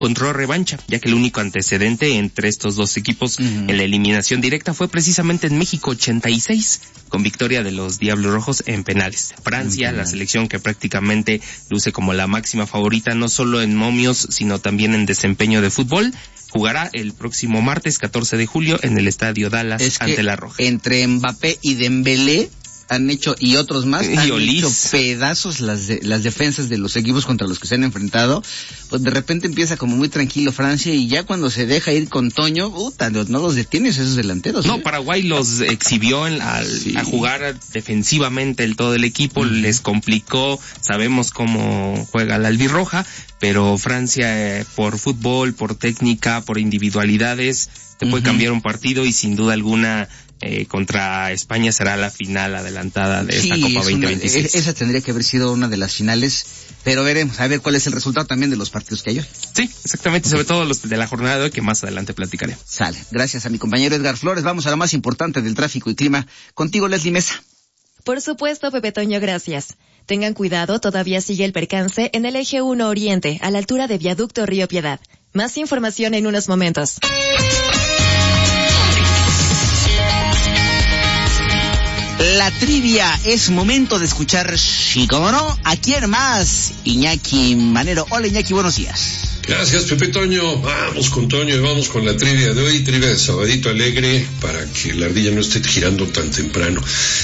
encontró revancha, ya que el único antecedente entre estos dos equipos en la eliminación directa fue precisamente en México 86, con victoria de los Diablos Rojos en penales. Francia, la selección que prácticamente luce como la máxima favorita, no solo en momios, sino también en desempeño de fútbol, jugará el próximo martes 14 de julio en el Estadio Dallas ante la Roja. Entre Mbappé y Dembélé han hecho, y otros más, han hecho pedazos las defensas de los equipos contra los que se han enfrentado. Pues de repente empieza como muy tranquilo Francia, y ya cuando se deja ir con Toño, no los detienes esos delanteros. No, Paraguay los exhibió a jugar defensivamente todo el equipo, les complicó, sabemos cómo juega la albirroja, pero Francia por fútbol, por técnica, por individualidades, te puede cambiar un partido, y sin duda alguna contra España será la final adelantada de esta Copa 2026. Esa tendría que haber sido una de las finales, pero veremos, a ver cuál es el resultado también de los partidos que hay hoy. Sí, exactamente, sobre todo los de la jornada de hoy, que más adelante platicaré. Sale, gracias a mi compañero Edgar Flores. Vamos a lo más importante del tráfico y clima. Contigo, Leslie Mesa. Por supuesto, Pepe Toño, gracias. Tengan cuidado, todavía sigue el percance en el eje 1 Oriente, a la altura de Viaducto Río Piedad. Más información en unos momentos. La trivia, es momento de escuchar, sí, cómo no, ¿a quién más? Iñaki Manero. Hola, Iñaki, buenos días. Gracias, Pepe Toño. Vamos con Toño y vamos con la trivia de hoy, trivia de Sabadito Alegre, para que la ardilla no esté girando tan temprano.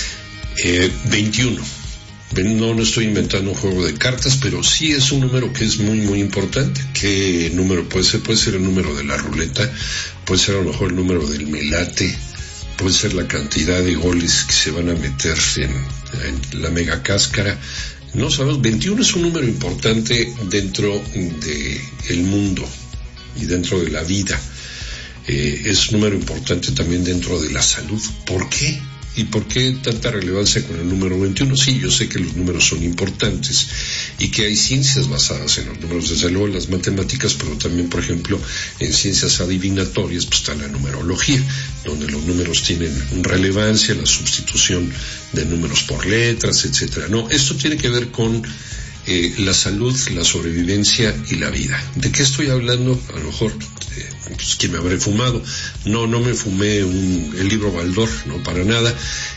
21. No estoy inventando un juego de cartas, pero sí es un número que es muy, muy importante. ¿Qué número puede ser? Puede ser el número de la ruleta, puede ser a lo mejor el número del melate, puede ser la cantidad de goles que se van a meter en la mega cáscara. No sabemos, 21 es un número importante dentro de el mundo y dentro de la vida. Es un número importante también dentro de la salud. ¿Por qué? ¿Y por qué tanta relevancia con el número 21? Sí, yo sé que los números son importantes y que hay ciencias basadas en los números, desde luego las matemáticas, pero también, por ejemplo, en ciencias adivinatorias, pues está la numerología, donde los números tienen relevancia, la sustitución de números por letras, etcétera. No, esto tiene que ver con la salud, la sobrevivencia y la vida. ¿De qué estoy hablando? A lo mejor pues que me habré fumado. No me fumé el libro Baldor, no, para nada.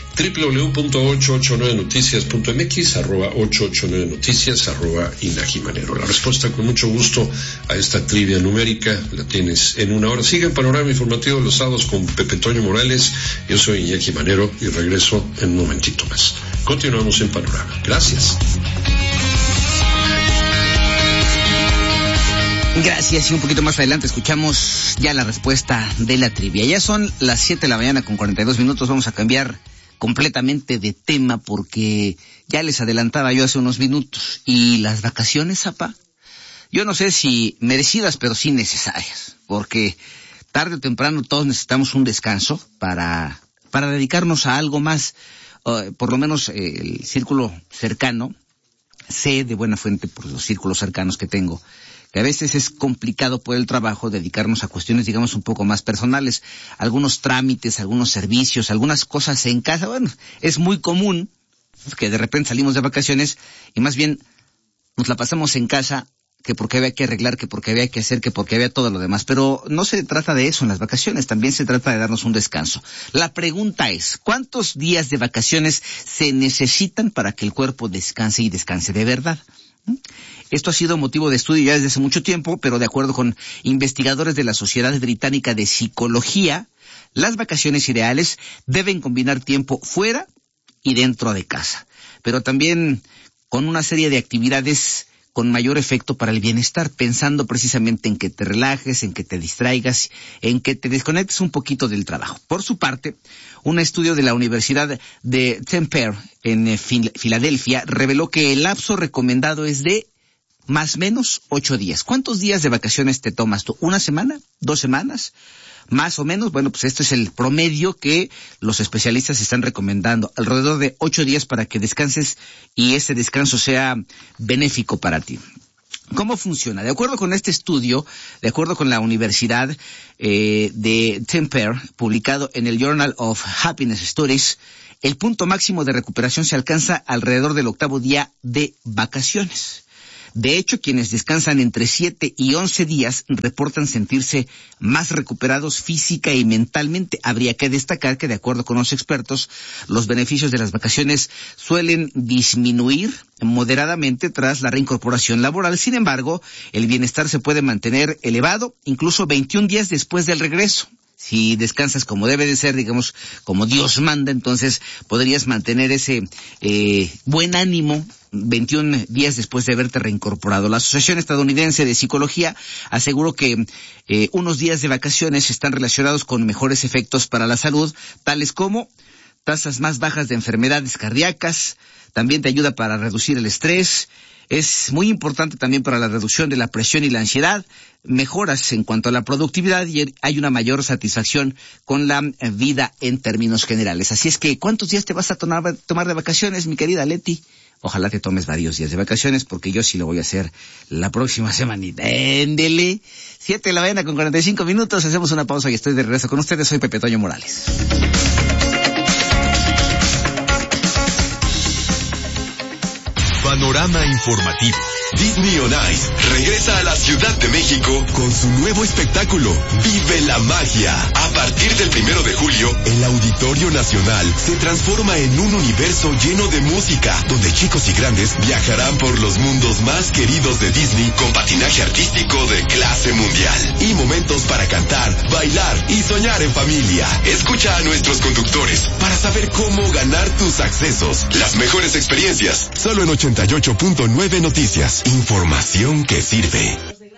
www.889noticias.mx, @889noticias, @Inajimanero. La respuesta, con mucho gusto, a esta trivia numérica la tienes en una hora. Sigue el panorama informativo de los sábados con Pepe Toño Morales. Yo soy Iñaki Manero y regreso en un momentito más. Continuamos en Panorama. Gracias. Gracias, y un poquito más adelante escuchamos ya la respuesta de la trivia. Ya son las 7 de la mañana con 42 minutos, vamos a cambiar completamente de tema porque ya les adelantaba yo hace unos minutos. ¿Y las vacaciones, Zapa? Yo no sé si merecidas, pero sí necesarias, porque tarde o temprano todos necesitamos un descanso para dedicarnos a algo más. Por lo menos el círculo cercano, sé de buena fuente por los círculos cercanos que tengo, que a veces es complicado por el trabajo dedicarnos a cuestiones, digamos, un poco más personales, algunos trámites, algunos servicios, algunas cosas en casa. Bueno, es muy común que de repente salimos de vacaciones y más bien nos la pasamos en casa, que porque había que arreglar, que porque había que hacer, que porque había todo lo demás. Pero no se trata de eso en las vacaciones, también se trata de darnos un descanso. La pregunta es, ¿cuántos días de vacaciones se necesitan para que el cuerpo descanse y descanse de verdad? Esto ha sido motivo de estudio ya desde hace mucho tiempo, pero de acuerdo con investigadores de la Sociedad Británica de Psicología, las vacaciones ideales deben combinar tiempo fuera y dentro de casa, pero también con una serie de actividades con mayor efecto para el bienestar, pensando precisamente en que te relajes, en que te distraigas, en que te desconectes un poquito del trabajo. Por su parte, un estudio de la Universidad de Temple en Filadelfia reveló que el lapso recomendado es de más o menos 8 días. ¿Cuántos días de vacaciones te tomas tú? ¿Una semana? ¿2 semanas? Más o menos, bueno, pues este es el promedio que los especialistas están recomendando, alrededor de 8 días para que descanses y ese descanso sea benéfico para ti. ¿Cómo funciona? De acuerdo con este estudio, de acuerdo con la Universidad de Temple, publicado en el Journal of Happiness Studies, el punto máximo de recuperación se alcanza alrededor del 8º día de vacaciones. De hecho, quienes descansan entre 7 y 11 días reportan sentirse más recuperados física y mentalmente. Habría que destacar que, de acuerdo con los expertos, los beneficios de las vacaciones suelen disminuir moderadamente tras la reincorporación laboral. Sin embargo, el bienestar se puede mantener elevado incluso 21 días después del regreso. Si descansas como debe de ser, digamos, como Dios manda, entonces podrías mantener ese buen ánimo 21 días después de haberte reincorporado. La Asociación Estadounidense de Psicología aseguró que unos días de vacaciones están relacionados con mejores efectos para la salud, tales como tasas más bajas de enfermedades cardíacas, también te ayuda para reducir el estrés, es muy importante también para la reducción de la presión y la ansiedad, mejoras en cuanto a la productividad y hay una mayor satisfacción con la vida en términos generales. Así es que, ¿cuántos días te vas a tomar de vacaciones, mi querida Leti? Ojalá te tomes varios días de vacaciones, porque yo sí lo voy a hacer la próxima semanita. ¡Éndele! 7 de la mañana con 45 minutos, hacemos una pausa y estoy de regreso con ustedes. Soy Pepe Toño Morales. Panorama informativo. Disney on Ice regresa a la Ciudad de México con su nuevo espectáculo, Vive la Magia. A partir del 1 de julio, el Auditorio Nacional se transforma en un universo lleno de música, donde chicos y grandes viajarán por los mundos más queridos de Disney con patinaje artístico de clase mundial y momentos para cantar, bailar y soñar en familia. Escucha a nuestros conductores para saber cómo ganar tus accesos. Las mejores experiencias, solo en 88.9 Noticias. Información que sirve.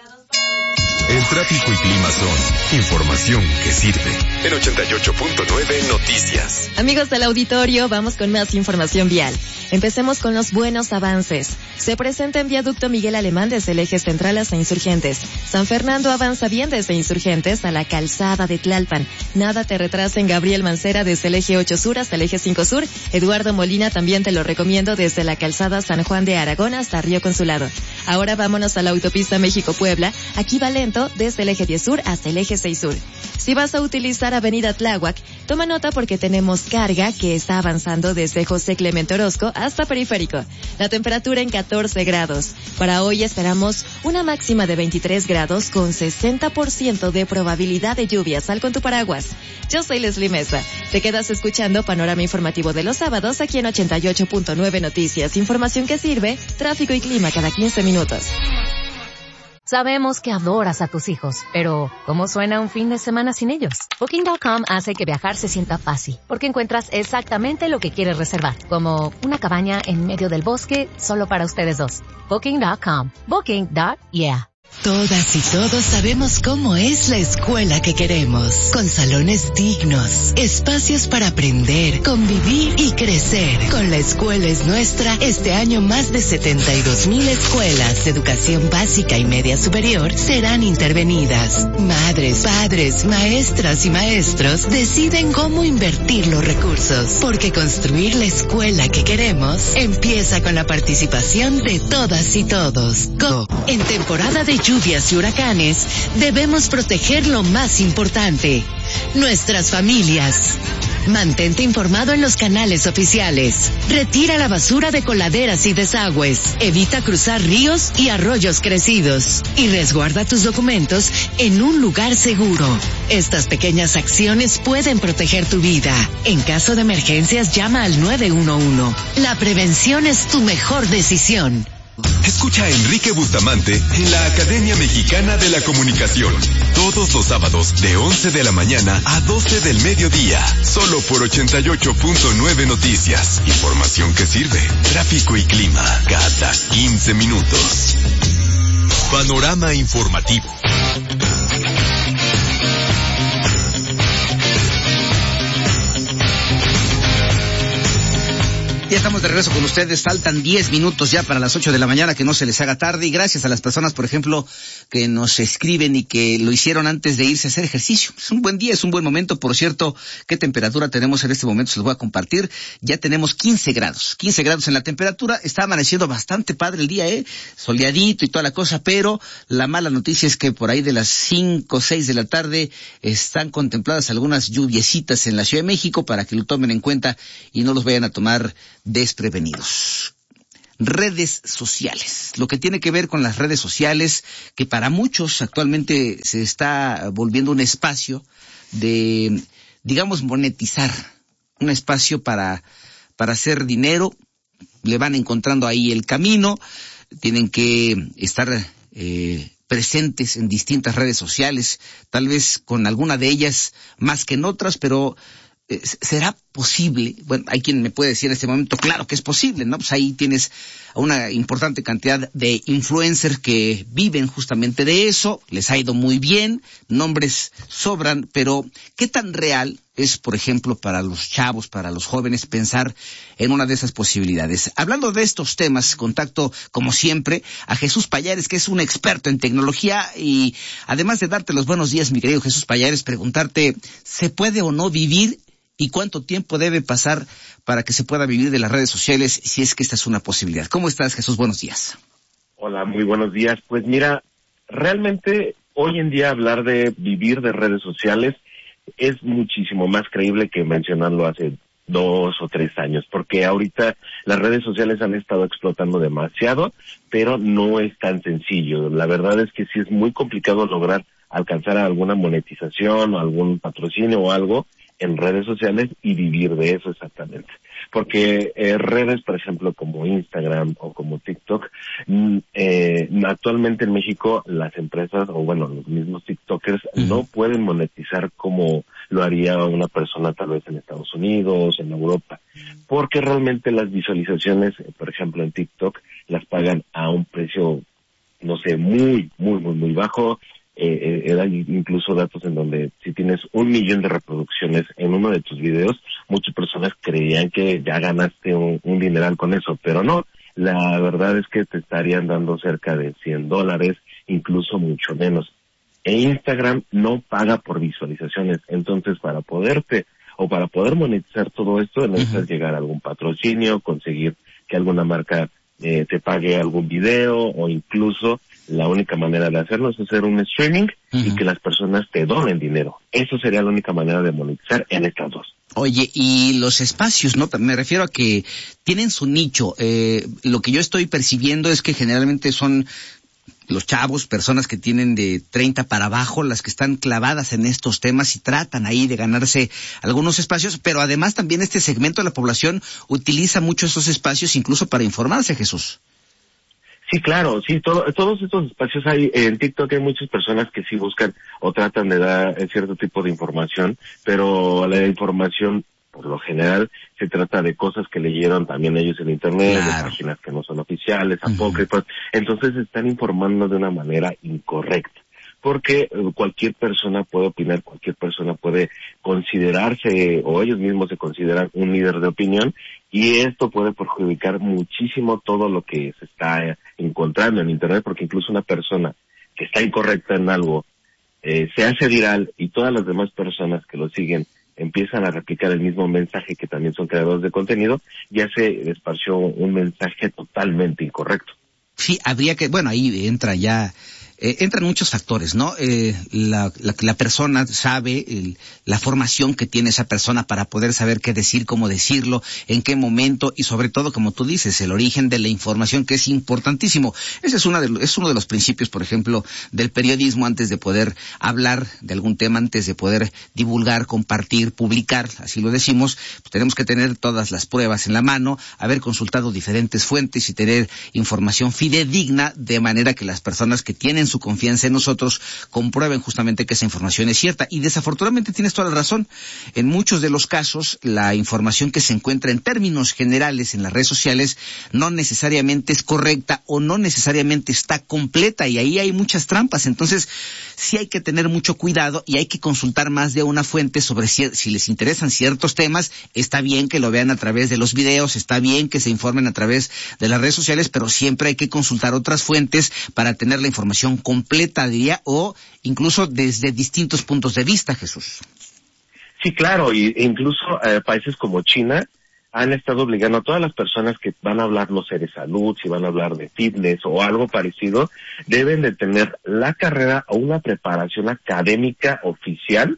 El tráfico y clima son información que sirve. En 88.9 Noticias. Amigos del auditorio, vamos con más información vial. Empecemos con los buenos avances. Se presenta en viaducto Miguel Alemán desde el eje central hasta Insurgentes. San Fernando avanza bien desde Insurgentes a la calzada de Tlalpan. Nada te retrasa en Gabriel Mancera desde el eje 8 sur hasta el eje 5 sur. Eduardo Molina también te lo recomiendo desde la calzada San Juan de Aragón hasta Río Consulado. Ahora vámonos a la autopista México-Puebla. Aquí va lento desde el eje 10 sur hasta el eje 6 sur. Si vas a utilizar Avenida Tláhuac, toma nota porque tenemos carga que está avanzando desde José Clemente Orozco hasta Periférico. La temperatura en 14 grados. Para hoy esperamos una máxima de 23 grados con 60% de probabilidad de lluvia. Sal con tu paraguas. Yo soy Leslie Mesa. Te quedas escuchando Panorama Informativo de los sábados aquí en 88.9 Noticias. Información que sirve, tráfico y clima cada 15 minutos. Sabemos que adoras a tus hijos, pero ¿cómo suena un fin de semana sin ellos? Booking.com hace que viajar se sienta fácil, porque encuentras exactamente lo que quieres reservar, como una cabaña en medio del bosque solo para ustedes dos. Booking.com. Booking.yeah. Todas y todos sabemos cómo es la escuela que queremos, con salones dignos, espacios para aprender, convivir y crecer. Con La Escuela es Nuestra, este año más de 72,000 escuelas de educación básica y media superior serán intervenidas. Madres, padres, maestras y maestros deciden cómo invertir los recursos, porque construir la escuela que queremos empieza con la participación de todas y todos. En temporada de lluvias y huracanes, debemos proteger lo más importante, nuestras familias. Mantente informado en los canales oficiales. Retira la basura de coladeras y desagües. Evita cruzar ríos y arroyos crecidos. Y resguarda tus documentos en un lugar seguro. Estas pequeñas acciones pueden proteger tu vida. En caso de emergencias, llama al 911. La prevención es tu mejor decisión. Escucha a Enrique Bustamante en la Academia Mexicana de la Comunicación. Todos los sábados de 11 de la mañana a 12 del mediodía. Solo por 88.9 Noticias. Información que sirve. Tráfico y clima cada 15 minutos. Panorama informativo. Ya estamos de regreso con ustedes, faltan 10 minutos ya para las 8 de la mañana, que no se les haga tarde, y gracias a las personas, por ejemplo, que nos escriben y que lo hicieron antes de irse a hacer ejercicio. Es un buen día, es un buen momento. Por cierto, ¿qué temperatura tenemos en este momento? Se los voy a compartir. Ya tenemos 15 grados en la temperatura. Está amaneciendo bastante padre el día, soleadito y toda la cosa, pero la mala noticia es que por ahí de las 5 o 6 de la tarde están contempladas algunas lluviecitas en la Ciudad de México, para que lo tomen en cuenta y no los vayan a tomar desprevenidos. redes sociales, lo que tiene que ver con las redes sociales, que para muchos actualmente se está volviendo un espacio de, digamos, monetizar, un espacio para hacer dinero. Le van encontrando ahí el camino, tienen que estar presentes en distintas redes sociales, tal vez con alguna de ellas más que en otras, pero ¿será posible? Bueno, hay quien me puede decir en este momento, claro que es posible, ¿no? Pues ahí tienes una importante cantidad de influencers que viven justamente de eso, les ha ido muy bien, nombres sobran, pero ¿qué tan real es, por ejemplo, para los chavos, para los jóvenes, pensar en una de esas posibilidades? Hablando de estos temas, contacto, como siempre, a Jesús Pallares, que es un experto en tecnología, y además de darte los buenos días, mi querido Jesús Pallares, preguntarte, ¿se puede o no vivir? ¿Y cuánto tiempo debe pasar para que se pueda vivir de las redes sociales, si es que esta es una posibilidad? ¿Cómo estás, Jesús? Buenos días. Hola, muy buenos días. Pues mira, realmente hoy en día hablar de vivir de redes sociales es muchísimo más creíble que mencionarlo hace 2 o 3 años, porque ahorita las redes sociales han estado explotando demasiado, pero no es tan sencillo. La verdad es que sí es muy complicado lograr alcanzar alguna monetización o algún patrocinio o algo en redes sociales y vivir de eso exactamente. Porque redes, por ejemplo, como Instagram o como TikTok, actualmente en México las empresas, o bueno, los mismos TikTokers, no pueden monetizar como lo haría una persona tal vez en Estados Unidos, en Europa, porque realmente las visualizaciones, por ejemplo, en TikTok, las pagan a un precio, no sé, muy bajo. Hay incluso datos en donde si tienes 1 millón de reproducciones en uno de tus videos, muchas personas creían que ya ganaste un dineral con eso, pero no, la verdad es que te estarían dando cerca de $100, incluso mucho menos. E Instagram no paga por visualizaciones, entonces para poder monetizar todo esto necesitas llegar a algún patrocinio, conseguir que alguna marca te pague algún video, o incluso la única manera de hacerlo es hacer un streaming y que las personas te donen dinero. Eso sería la única manera de monetizar en estas dos. Oye, y los espacios, ¿no? Me refiero a que tienen su nicho. Lo que yo estoy percibiendo es que generalmente son los chavos, personas que tienen de 30 para abajo, las que están clavadas en estos temas y tratan ahí de ganarse algunos espacios, pero además también este segmento de la población utiliza mucho esos espacios incluso para informarse, Jesús. Sí, claro, sí, todos estos espacios hay, en TikTok hay muchas personas que sí buscan o tratan de dar cierto tipo de información, pero la información, por lo general, se trata de cosas que leyeron también ellos en internet, de páginas que no son oficiales, apócrifas, entonces se están informando de una manera incorrecta, porque cualquier persona puede opinar, cualquier persona puede considerarse, o ellos mismos se consideran un líder de opinión, y esto puede perjudicar muchísimo todo lo que se está encontrando en internet, porque incluso una persona que está incorrecta en algo se hace viral y todas las demás personas que lo siguen empiezan a replicar el mismo mensaje, que también son creadores de contenido, ya se esparció un mensaje totalmente incorrecto. Sí, habría que, bueno, ahí entra ya, entran muchos factores, ¿no? La persona sabe, la formación que tiene esa persona para poder saber qué decir, cómo decirlo, en qué momento, y sobre todo, como tú dices, el origen de la información, que es importantísimo. Ese es uno de los principios, por ejemplo, del periodismo. Antes de poder hablar de algún tema, antes de poder divulgar, compartir, publicar, así lo decimos, pues tenemos que tener todas las pruebas en la mano, haber consultado diferentes fuentes y tener información fidedigna, de manera que las personas que tienen su confianza en nosotros comprueben justamente que esa información es cierta. Y desafortunadamente tienes toda la razón. En muchos de los casos, la información que se encuentra en términos generales en las redes sociales no necesariamente es correcta o no necesariamente está completa, y ahí hay muchas trampas. Entonces, sí hay que tener mucho cuidado y hay que consultar más de una fuente sobre si les interesan ciertos temas. Está bien que lo vean a través de los videos, está bien que se informen a través de las redes sociales, pero siempre hay que consultar otras fuentes para tener la información completa, diría, o incluso desde distintos puntos de vista, Jesús. Sí, claro, y incluso países como China han estado obligando a todas las personas que van a hablar, no sé, de salud, si van a hablar de fitness o algo parecido, deben de tener la carrera o una preparación académica oficial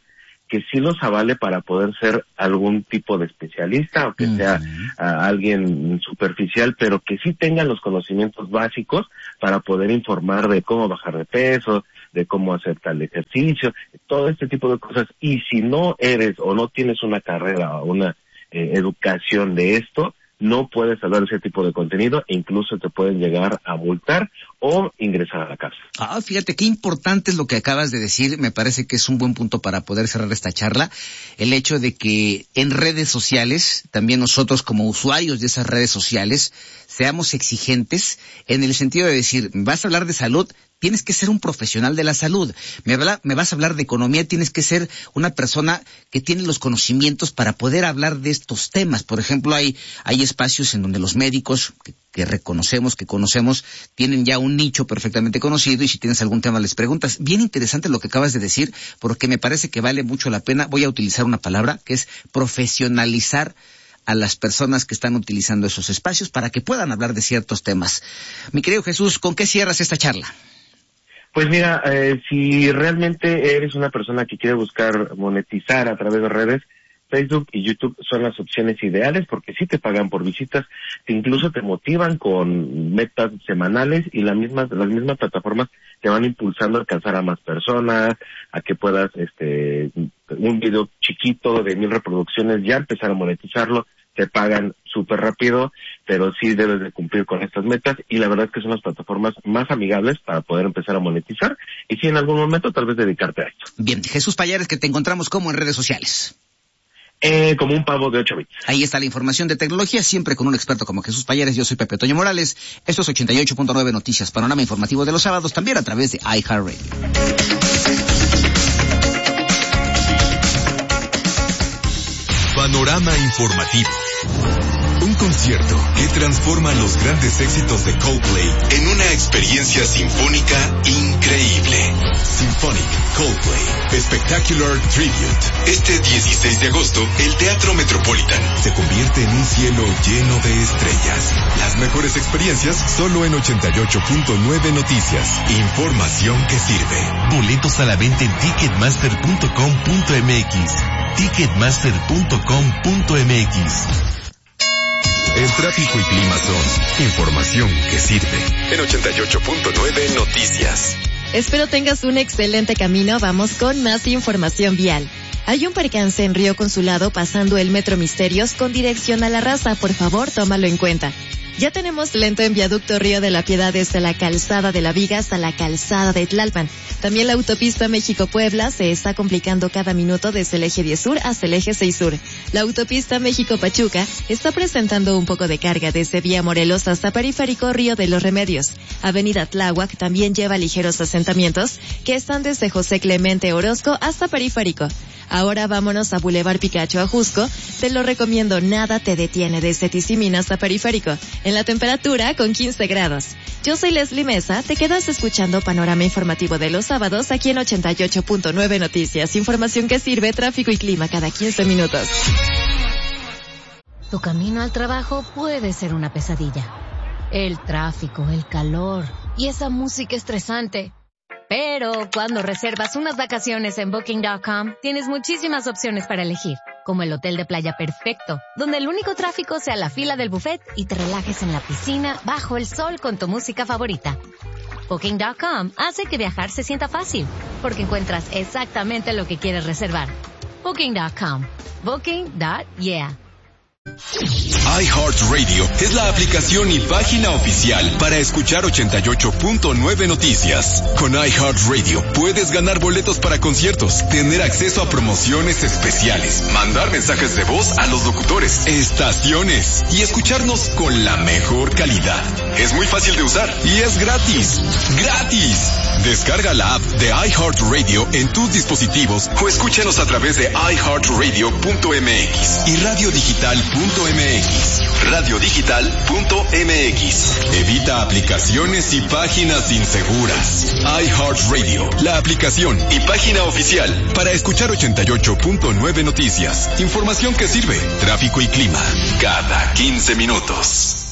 que sí los avale para poder ser algún tipo de especialista o que sea alguien superficial, pero que sí tengan los conocimientos básicos para poder informar de cómo bajar de peso, de cómo hacer tal ejercicio, todo este tipo de cosas. Y si no eres o no tienes una carrera o una educación de esto, no puedes hablar de ese tipo de contenido e incluso te pueden llegar a multar o ingresar a la cárcel. Fíjate qué importante es lo que acabas de decir. Me parece que es un buen punto para poder cerrar esta charla. El hecho de que en redes sociales, también nosotros como usuarios de esas redes sociales, seamos exigentes en el sentido de decir, vas a hablar de salud, tienes que ser un profesional de la salud. Me vas a hablar de economía, tienes que ser una persona que tiene los conocimientos para poder hablar de estos temas. Por ejemplo, hay espacios en donde los médicos que reconocemos, que conocemos, tienen ya un nicho perfectamente conocido, y si tienes algún tema les preguntas. Bien interesante lo que acabas de decir, porque me parece que vale mucho la pena. Voy a utilizar una palabra que es profesionalizar a las personas que están utilizando esos espacios para que puedan hablar de ciertos temas. Mi querido Jesús, ¿con qué cierras esta charla? Pues mira, si realmente eres una persona que quiere buscar monetizar a través de redes, Facebook y YouTube son las opciones ideales porque sí te pagan por visitas, incluso te motivan con metas semanales y las mismas plataformas te van impulsando a alcanzar a más personas, a que puedas un video chiquito de 1000 reproducciones ya empezar a monetizarlo. Te pagan súper rápido, pero sí debes de cumplir con estas metas, y la verdad es que son las plataformas más amigables para poder empezar a monetizar y sí en algún momento tal vez dedicarte a esto. Bien, Jesús Pallares, que te encontramos como en redes sociales. Como un pavo de 8 bits. Ahí está la información de tecnología, siempre con un experto como Jesús Pallares. Yo soy Pepe Toño Morales. Esto es 88.9 Noticias, panorama informativo de los sábados, también a través de iHeartRadio. Panorama informativo. Un concierto que transforma los grandes éxitos de Coldplay en una experiencia sinfónica increíble. Symphonic Coldplay Spectacular Tribute. Este 16 de agosto, el Teatro Metropolitan se convierte en un cielo lleno de estrellas. Las mejores experiencias solo en 88.9 Noticias. Información que sirve. Boletos a la venta en ticketmaster.com.mx. Ticketmaster.com.mx. El tráfico y clima son información que sirve. En 88.9 Noticias. Espero tengas un excelente camino. Vamos con más información vial. Hay un percance en Río Consulado pasando el Metro Misterios con dirección a La Raza. Por favor, tómalo en cuenta. Ya tenemos lento en Viaducto Río de la Piedad desde la Calzada de la Viga hasta la Calzada de Tlalpan. También la autopista México-Puebla se está complicando cada minuto desde el eje 10 Sur hasta el eje 6 Sur. La autopista México-Pachuca está presentando un poco de carga desde Vía Morelos hasta Periférico Río de los Remedios. Avenida Tláhuac también lleva ligeros asentamientos que están desde José Clemente Orozco hasta Periférico. Ahora vámonos a Boulevard Picacho a Jusco. Te lo recomiendo, nada te detiene desde Tizimín hasta Periférico. En la temperatura con 15 grados. Yo soy Leslie Mesa, te quedas escuchando Panorama Informativo de los sábados aquí en 88.9 Noticias. Información que sirve, tráfico y clima cada 15 minutos. Tu camino al trabajo puede ser una pesadilla. El tráfico, el calor y esa música estresante. Pero cuando reservas unas vacaciones en Booking.com, tienes muchísimas opciones para elegir, como el hotel de playa perfecto, donde el único tráfico sea la fila del buffet y te relajes en la piscina bajo el sol con tu música favorita. Booking.com hace que viajar se sienta fácil, porque encuentras exactamente lo que quieres reservar. Booking.com. Booking.yeah. iHeartRadio es la aplicación y página oficial para escuchar 88.9 Noticias. Con iHeartRadio puedes ganar boletos para conciertos, tener acceso a promociones especiales, mandar mensajes de voz a los locutores, estaciones y escucharnos con la mejor calidad. Es muy fácil de usar y es gratis. ¡Gratis! Descarga la app de iHeartRadio en tus dispositivos o escúchanos a través de iHeartRadio.mx y radiodigital.mx. Radiodigital.mx. Evita aplicaciones y páginas inseguras. iHeartRadio, la aplicación y página oficial para escuchar 88.9 Noticias. Información que sirve, tráfico y clima cada 15 minutos.